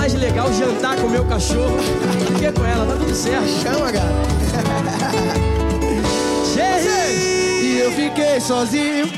mais legal jantar com o meu cachorro do que com ela, tá tudo certo. Chama, cara. Gente! E eu fiquei sozinho,